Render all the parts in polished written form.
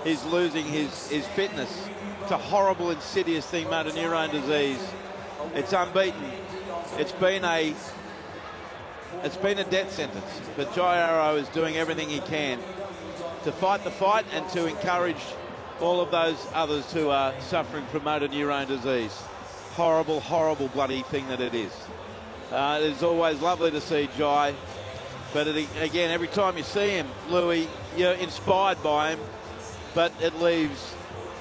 he's losing his fitness. It's a horrible, insidious thing, motor neurone disease. It's unbeaten. It's been a death sentence. But Jai Arrow is doing everything he can to fight the fight and to encourage all of those others who are suffering from motor neurone disease. Horrible, horrible bloody thing that it is. It is always lovely to see Jai, but again, every time you see him, Louis, you're inspired by him, but it leaves,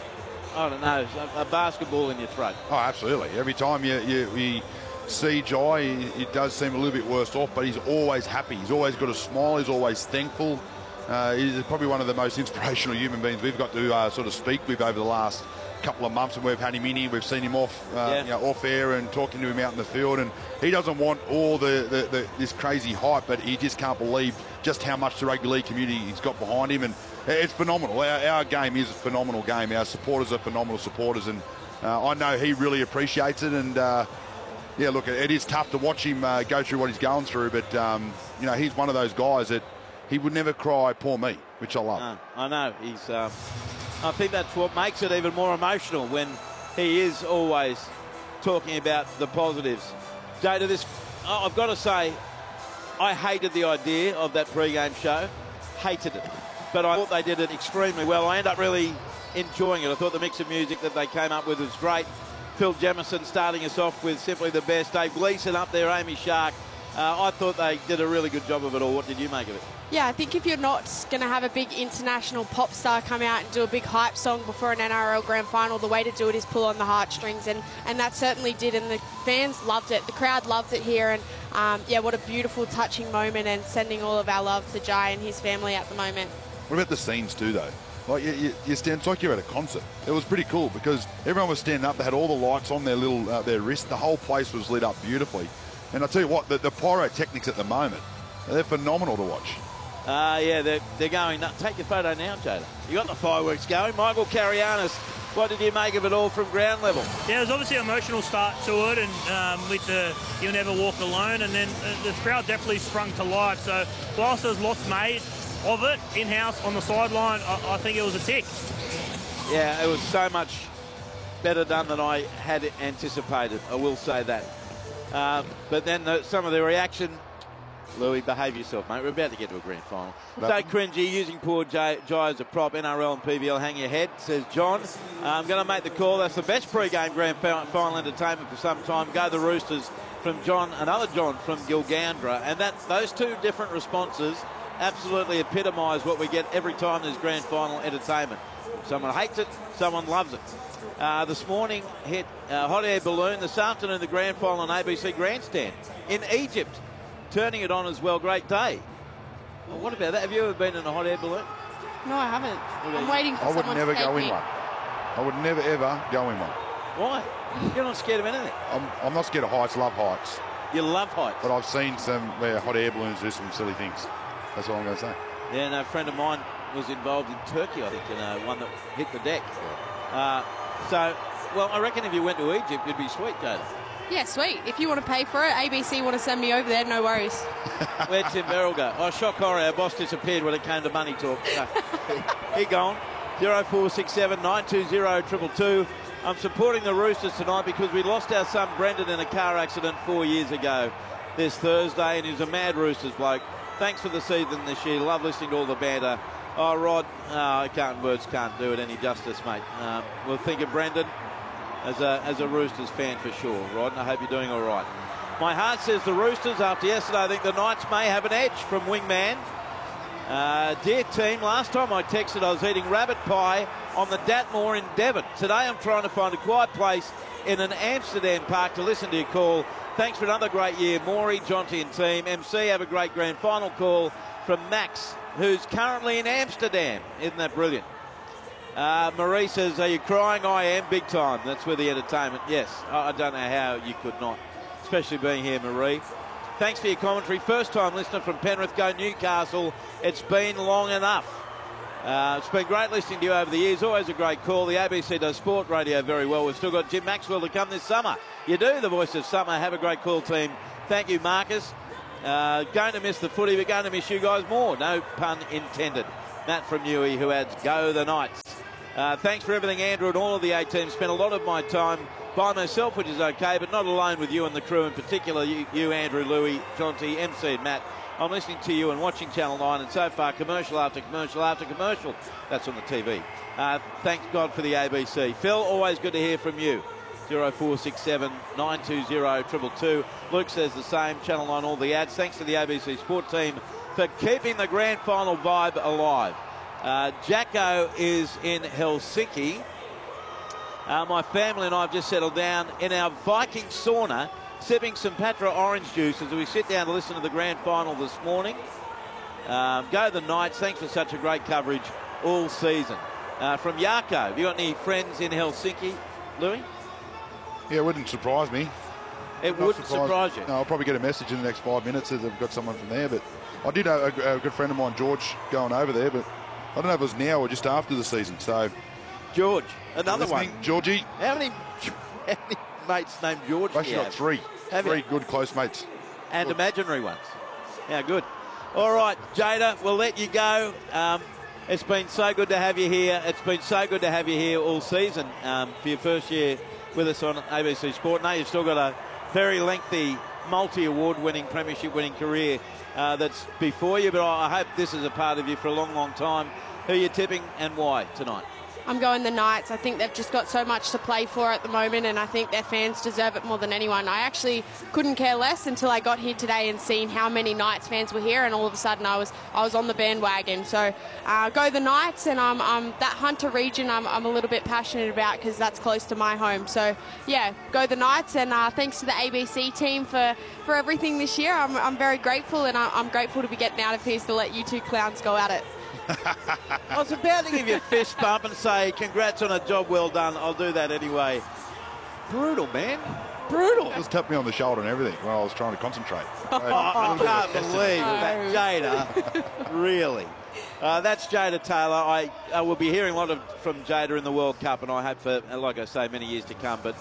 I don't know, a basketball in your throat. Oh, absolutely. Every time you see Jai, it does seem a little bit worse off, but he's always happy. He's always got a smile. He's always thankful. He's probably one of the most inspirational human beings we've got to sort of speak with over the last couple of months, and we've had him in here. We've seen him off off air and talking to him out in the field, and he doesn't want all this crazy hype, but he just can't believe just how much the rugby league community he's got behind him, and it's phenomenal. Our game is a phenomenal game. Our supporters are phenomenal supporters, and I know he really appreciates it. And yeah, look, it is tough to watch him go through what he's going through, but you know, he's one of those guys that he would never cry, poor me, which I love. I know. He's. I think that's what makes it even more emotional when he is always talking about the positives. Jada, I've got to say, I hated the idea of that pre-game show. Hated it. But I thought they did it extremely well. I ended up really enjoying it. I thought the mix of music that they came up with was great. Phil Jemison starting us off with Simply the Best. Dave Gleeson up there, Amy Shark. I thought they did a really good job of it all. What did you make of it? Yeah, I think if you're not going to have a big international pop star come out and do a big hype song before an NRL Grand Final, the way to do it is pull on the heartstrings, and that certainly did, and the fans loved it. The crowd loved it here, and yeah, what a beautiful, touching moment, and sending all of our love to Jai and his family at the moment. What about the scenes too, though? Like you stand, it's like you're at a concert. It was pretty cool because everyone was standing up. They had all the lights on their little their wrist. The whole place was lit up beautifully. And I tell you what, the pyrotechnics at the moment, they're phenomenal to watch. Yeah, they're going nuts. Take your photo now, Jada. You got the fireworks going. Michael Carianis, what did you make of it all from ground level? Yeah, it was obviously an emotional start to it, and with the You'll Never Walk Alone, and then the crowd definitely sprung to life. So whilst there's lots made of it in-house on the sideline, I think it was a tick. Yeah, it was so much better done than I had anticipated, I will say that. But then some of the reaction, Louis, behave yourself, mate. We're about to get to a grand final. So cringy, using poor Jai as a prop. NRL and PVL, hang your head, says John. I'm going to make the call. That's the best pre-game grand final entertainment for some time. Go the Roosters from John, another John from Gilgandra. And those two different responses absolutely epitomise what we get every time there's grand final entertainment. Someone hates it, someone loves it. This morning hit hot air balloon. This afternoon the grand final on ABC Grandstand in Egypt. Turning it on as well. Great day. Well, what about that? Have you ever been in a hot air balloon? No, I haven't. I'm waiting for someone to take me. I would never go in one. I would never, ever go in one. Why? You're not scared of anything. I'm not scared of heights. Love heights. You love heights. But I've seen some where hot air balloons do some silly things. That's all I'm going to say. Yeah, no, a friend of mine was involved in Turkey, I think, in one that hit the deck. Well, I reckon if you went to Egypt, it'd be sweet, Jada. Yeah, sweet. If you want to pay for it, ABC want to send me over there, no worries. Where'd Tim Beryl go? Oh, shock horror, our boss disappeared when it came to money talk. So, he gone. 0467 920 222. I'm supporting the Roosters tonight because we lost our son Brendan in a car accident 4 years ago this Thursday, and he's a mad Roosters bloke. Thanks for the season this year. Love listening to all the banter. Oh, Rod, words can't do it any justice, mate. We'll think of Brendan as a Roosters fan for sure, Rod, and I hope you're doing all right. My heart says the Roosters. After yesterday, I think the Knights may have an edge from wingman. Dear team, last time I texted I was eating rabbit pie on the Datmore in Devon. Today I'm trying to find a quiet place in an Amsterdam park to listen to your call. Thanks for another great year, Maury, Jonty and team. MC, have a great grand final call from Max, who's currently in Amsterdam. Isn't that brilliant? Marie says, are you crying? I am, big time. That's where the entertainment. Yes, I don't know how you could not, especially being here, Marie. Thanks for your commentary. First time listener from Penrith, go Newcastle. It's been long enough. It's been great listening to you over the years. Always a great call. The ABC does sport radio very well. We've still got Jim Maxwell to come this summer. You do, the voice of summer. Have a great call, team. Thank you, Marcus. Going to miss the footy, but going to miss you guys more. No pun intended. Matt from Newey, who adds, go the Knights. Thanks for everything, Andrew, and all of the A team. Spent a lot of my time by myself, which is okay, but not alone with you and the crew, in particular you Andrew, Louis, Jonty, MC and Matt. I'm listening to you and watching Channel 9, and so far, commercial after commercial after commercial. That's on the TV. Thanks God for the ABC. Phil, always good to hear from you. 0467 920 222. Luke says the same. Channel 9, all the ads. Thanks to the ABC Sport team for keeping the grand final vibe alive. Jacko is in Helsinki. My family and I have just settled down in our Viking sauna, sipping some Patra orange juice as we sit down to listen to the grand final this morning. Go the Knights. Thanks for such a great coverage all season. From Yarko, have you got any friends in Helsinki, Louis? Yeah, it wouldn't surprise me. It wouldn't surprise you? No, I'll probably get a message in the next 5 minutes that they've got someone from there. But I did know a good friend of mine, George, going over there, but I don't know if it was now or just after the season. So, George, another one. Georgie. How many mates named George? I've actually got three. Three good close mates. And good. Imaginary ones. Yeah, good. All right, Jada, we'll let you go. It's been so good to have you here. It's been so good to have you here all season for your first year with us on ABC Sport. Now you've still got a very lengthy, multi-award-winning, premiership-winning career that's before you, but I hope this is a part of you for a long, long time. Who are you tipping and why tonight? I'm going the Knights. I think they've just got so much to play for at the moment, and I think their fans deserve it more than anyone. I actually couldn't care less until I got here today and seen how many Knights fans were here, and all of a sudden I was on the bandwagon. So go the Knights, and that Hunter region I'm a little bit passionate about because that's close to my home. So yeah, go the Knights, and thanks to the ABC team for everything this year. I'm very grateful, and I'm grateful to be getting out of here to let you two clowns go at it. I was about to give you a fist bump and say, congrats on a job well done. I'll do that anyway. Brutal, man. Brutal. Just tapped me on the shoulder and everything while I was trying to concentrate. I can't believe that, Jada. Really. That's Jada Taylor. I will be hearing a lot from Jada in the World Cup, and I hope for, like I say, many years to come. But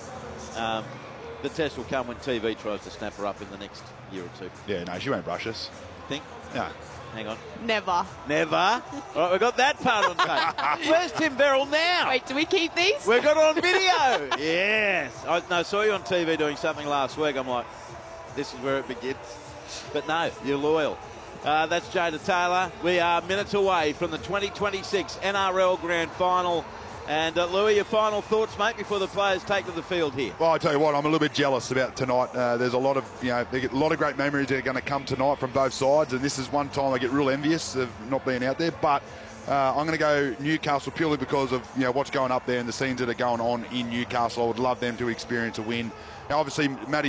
the test will come when TV tries to snap her up in the next year or two. Yeah, no, she won't brush us. Think? No. Hang on. Never. Never? All right, we've got that part on tape. Where's Tim Verrill now? Wait, do we keep these? We've got it on video. Yes. I saw you on TV doing something last week. I'm like, this is where it begins. But no, you're loyal. That's Jada Taylor. We are minutes away from the 2026 NRL Grand Final. And Louis, your final thoughts, mate, before the players take to the field here? Well, I tell you what, I'm a little bit jealous about tonight. There's a lot of, a lot of great memories that are going to come tonight from both sides, and this is one time I get real envious of not being out there. But I'm going to go Newcastle purely because of what's going up there and the scenes that are going on in Newcastle. I would love them to experience a win. Now, obviously,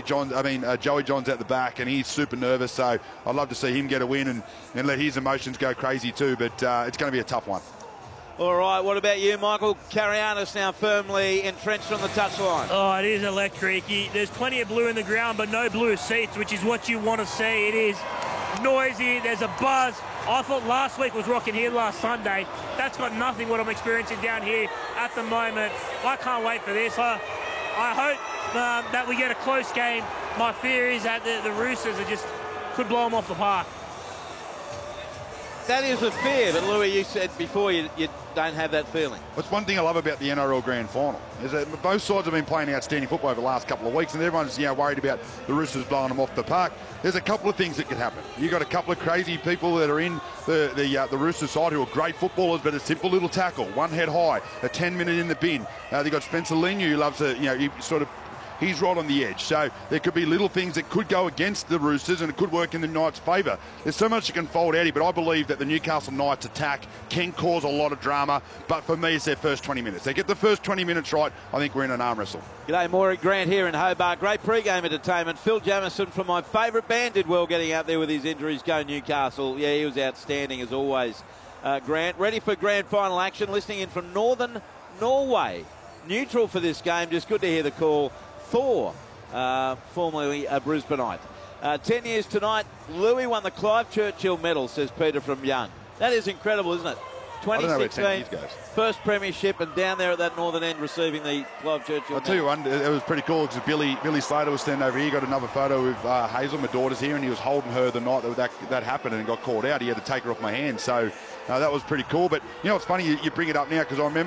Joey John's at the back, and he's super nervous, so I'd love to see him get a win and let his emotions go crazy too. But it's going to be a tough one. All right, what about you, Michael? Carianis now firmly entrenched on the touchline. Oh, it is electric. There's plenty of blue in the ground, but no blue seats, which is what you want to see. It is noisy. There's a buzz. I thought last week was rocking here last Sunday. That's got nothing what I'm experiencing down here at the moment. I can't wait for this. I hope that we get a close game. My fear is that the Roosters could blow them off the park. That is a fear, but Louis, you said before you don't have that feeling. That's one thing I love about the NRL Grand Final is that both sides have been playing outstanding football over the last couple of weeks, and everyone's worried about the Roosters blowing them off the park. There's a couple of things that could happen. You've got a couple of crazy people that are in the Roosters side who are great footballers, but a simple little tackle, one head high, a 10-minute in the bin. They've got Spencer Leniu who loves to, he's right on the edge. So there could be little things that could go against the Roosters, and it could work in the Knights' favour. There's so much that can fold out here, but I believe that the Newcastle Knights attack can cause a lot of drama. But for me, it's their first 20 minutes. They get the first 20 minutes right, I think we're in an arm wrestle. G'day, Maury Grant here in Hobart. Great pre-game entertainment. Phil Jamieson from my favourite band did well getting out there with his injuries. Go Newcastle. Yeah, he was outstanding as always. Grant, ready for grand final action. Listening in from northern Norway. Neutral for this game. Just good to hear the call. Thor, formerly a Brisbaneite. 10 years tonight, Louis won the Clive Churchill Medal, says Peter from Young. That is incredible, isn't it? 2016, first premiership, and down there at that northern end receiving the Clive Churchill I'll tell you one, it was pretty cool because Billy Slater was standing over here. Got another photo with Hazel, my daughter's here, and he was holding her the night that happened and got called out. He had to take her off my hand. So that was pretty cool. But, it's funny you bring it up now because I remember